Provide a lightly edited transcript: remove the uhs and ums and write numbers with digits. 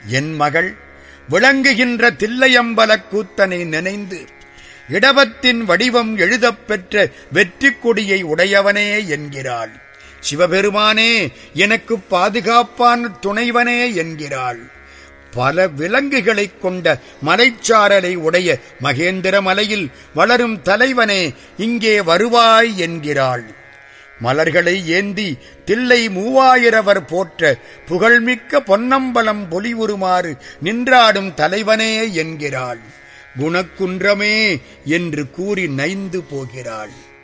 என் மகள் விளங்குகின்ற தில்லையம்பலக் கூத்தனை நினைந்து இடபத்தின் வடிவம் எழுதப் பெற்ற வெற்றி கொடியை உடையவனே என்கிறாள். சிவபெருமானே எனக்கு பாதுகாப்பான துணைவனே என்கிறாள். பல விலங்குகளைக் கொண்ட மலைச்சாரலை உடைய மகேந்திர மலையில் வளரும் தலைவனே இங்கே வருவாய் என்கிறாள். மலர்களை ஏந்தி தில்லை மூவாயிரவர் போற்ற புகழ்மிக்க பொன்னம்பலம் பொலிவுறுமாறு நின்றாடும் தலைவனே என்கிறாள். குணக்குன்றமே என்று கூறி நைந்து போகிறாள்.